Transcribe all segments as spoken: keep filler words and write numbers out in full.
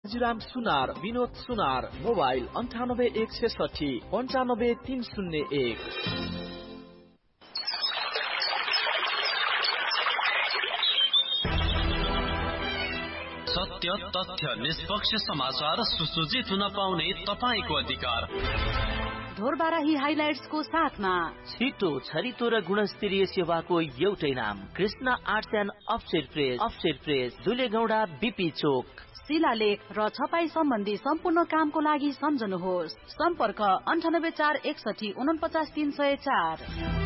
जिराम सुनार, विनोद सुनार, mobile अंठानब्बे एक सय साठी पन्चानब्बे तीन शून्य एक। सत्य, तथ्य, निष्पक्ष समाचार सुसज्जित हुन पाउने तपाईको अधिकार। ढोरबाराही हाइलाइट्सको साथमा छिटो, छरितो र गुणस्तरीय सेवाको एउटै नाम Krishna arts and offset press. Offset press, दुलेगौडा, BP चोक। शिलालेख र छपाई सम्बन्धी सम्पूर्ण कामको लागि सम्झनुहोस्। सम्पर्क अन्ठानब्बे चार एकसठी उनपचास तीन सय चार।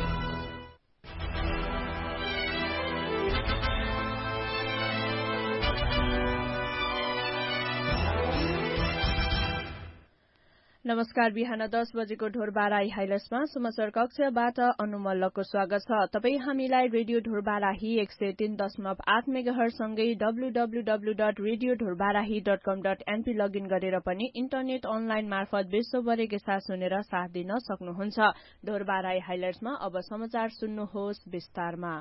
नमस्कार, बिहान दस बजेको ढोरबाराही हाइलाइट्समा समाचार कक्षबाट अनुमल्लको स्वागत छ। तपाई हामीलाई रेडियो ढोरबाराही एक सय तीन दशमलव आठ मेगाहर्जसँगै W W W dot radio Dhorbarahi dot कम डट एनपी लगइन गरेर पनि इन्टरनेट अनलाइन मार्फत विश्वभरिकै साथ सुनेर साथ दिन सक्नुहुन्छ। ढोरबाराही हाइलाइट्समा अब समाचार सुन्नुहोस् विस्तारमा।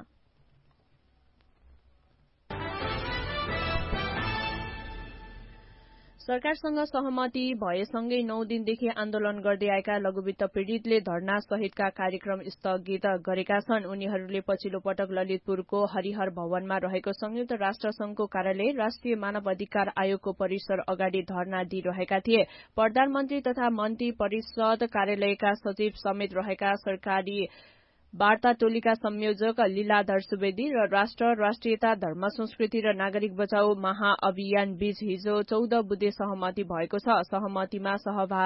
सरकारसँग सहमति भएसँगै नौ दिनदेखि आन्दोलन गर्दै आएका लघुवित्त पीड़ितले धरना सहितका कार्यक्रम स्थगित गरेका छन्। उनीहरूले पछिल्लो पटक ललितपुरको हरिहर भवनमा रहेको संयुक्त राष्ट्र संघको कार्यालय राष्ट्रिय मानव अधिकार आयोगको परिसर अगाडि धरना दिइरहेका थिए। प्रधानमन्त्री तथा मन्त्री परिषद कार्यालयका सचिव समेत रहेका सरकारी वार्ता टोलीका संयोजक लीलाधर सुवेदी र राष्ट्र, राष्ट्रियता, धर्म, संस्कृति र नागरिक बचाउ महाअभियान बीच हिजो चौध बुधे सहमति भएको छ। सहमतिमा सहभा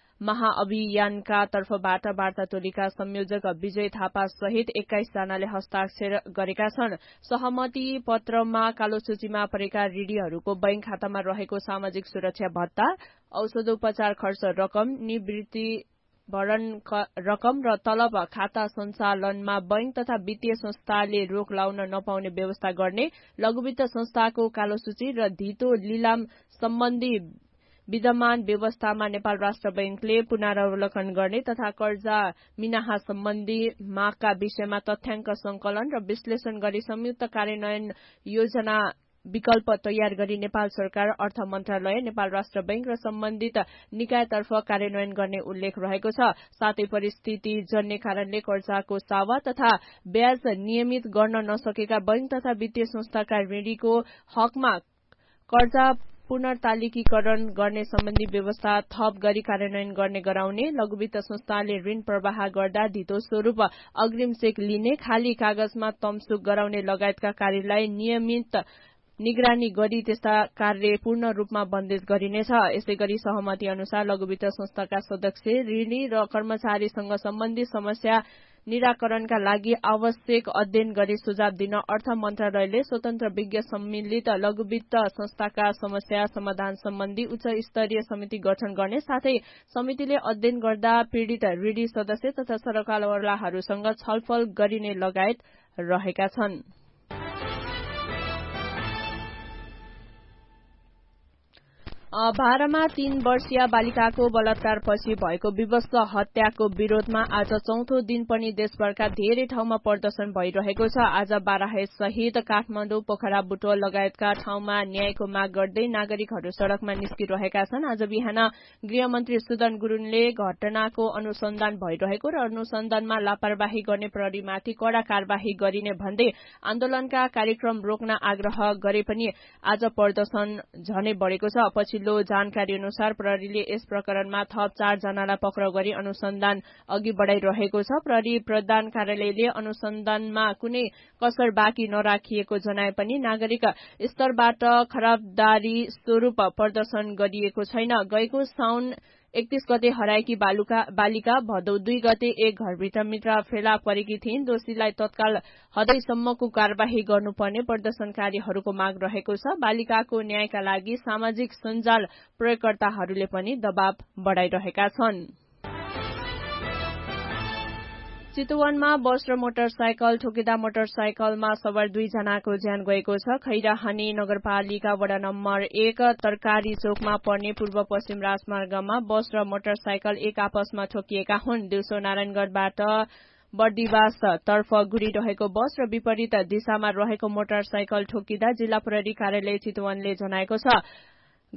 महाअभियानका तर्फबाट वार्ता टोलीका संयोजक विजय थापा सहित एक्काइस जनाले हस्ताक्षर गरेका छन्। सहमति पत्रमा कालो सूचीमा परेका ऋणीहरूको बैंक खातामा रहेको सामाजिक सुरक्षा भत्ता, औषधोपचार खर्च रकम, निवृत्ति भरण रकम र तलब खाता सञ्चालनमा बैंक तथा वित्तीय संस्थाले रोक लाउन नपाउने व्यवस्था गर्ने, लघुवित्त संस्थाको कालो सूची र धितो लिलाम सम्बन्धी विद्यमान व्यवस्थामा नेपाल राष्ट्र बैंकले पुनरावलोकन गर्ने तथा कर्जा मिनाहा सम्बन्धी मागका विषयमा तथ्याङ्क संकलन र विश्लेषण गरी संयुक्त कार्यान्वयन योजना विकल्प तयार गरी नेपाल सरकार, अर्थ मन्त्रालय, नेपाल राष्ट्र बैंक र सम्बन्धित निकायतर्फ कार्यान्वयन गर्ने उल्लेख रहेको छ। साथै परिस्थिति जन्य कारणले कर्जाको सावा तथा ब्याज नियमित गर्न नसकेका बैंक तथा वित्तीय संस्थाका ऋणीको हकमा कर्जा पुनर्तालिकीकरण गर्ने सम्बन्धी व्यवस्था थप गरी कार्यान्वयन गर्ने गराउने, लघुवित्त संस्थाले ऋण प्रवाह गर्दा धितो स्वरूप अग्रिम चेक लिने, खाली कागजमा तमसुक गराउने लगायतका कार्यलाई नियमित निगरानी गरी त्यस्ता कार्य पूर्ण रूपमा बन्देज गरिनेछ। यसै गरी सहमति अनुसार लघुवित्त संस्थाका सदस्य, ऋणी र कर्मचारीसँग सम्बन्धित समस्या निराकरणका लागि आवश्यक अध्ययन गरी सुझाव दिन अर्थ मन्त्रालयले स्वतन्त्र विज्ञ सम्मिलित लघुवित्त संस्थाका समस्या समाधान सम्बन्धी उच्च स्तरीय समिति गठन गर्ने साथै समितिले अध्ययन गर्दा पीड़ित ऋणी सदस्य तथा सरकारवालाहरूसँग छलफल गरिने लगायत रहेका छन्। भारामा तीन वर्षीय बालिकाको बलात्कारपछि भएको विवश हत्याको विरोधमा आज चौथो दिन पनि देशभरका धेरै ठाउँमा प्रदर्शन भइरहेको छ। आज बाराहे सहित काठमाडौँ, पोखरा, बुटवल लगायतका ठाउँमा न्यायको माग गर्दै नागरिकहरू सड़कमा निस्किरहेका छन्। आज बिहान गृहमन्त्री सुदन गुरूङले घटनाको अनुसन्धान भइरहेको र अनुसन्धानमा लापरवाही गर्ने प्रहरीमाथि कड़ा कार्यवाही गरिने भन्दै आन्दोलनका कार्यक्रम रोक्न आग्रह गरे पनि आज प्रदर्शन झनै बढेको छ। पछिल्लो जानकारी अनुसार प्रहरीले यस प्रकरणमा थप चार जनालाई पक्राउ गरी अनुसन्धान अघि बढ़ाइरहेको छ। प्रहरी प्रधान कार्यालयले अनुसन्धानमा कुनै कसर बाँकी नराखिएको जनाए पनि नागरिक स्तरबाट खराबदारी स्वरूप प्रदर्शन गरिएको छैन। गएको साउन एकतीस गते हराएकी बालुका बालिका भदौ दुई गते एक घरभित्र मित्र फेला परेकी थिइन्। दोषीलाई तत्काल हदैसम्मको कार्यवाही गर्नुपर्ने प्रदर्शनकारीहरूको माग रहेको छ। बालिकाको न्यायका लागि सामाजिक सञ्जाल प्रयोगकर्ताहरूले पनि दबाव बढ़ाइरहेका छन्। चितवनमा बस र मोटरसाइकल ठोकिँदा मोटरसाइकलमा सवार दुईजनाको ज्यान गएको छ। खैराहनी नगरपालिका वडा नम्बर एक तरकारी चोकमा पर्ने पूर्व पश्चिम राजमार्गमा बस र मोटरसाइकल एक आपसमा ठोकिएका हुन्। दिउँसो नारायणगढ़बाट बर्दिवास तर्फ गुडिरहेको बस र विपरीत दिशामा रहेको मोटरसाइकल ठोकिँदा जिल्ला प्रहरी कार्यालय चितवनले जनाएको छ।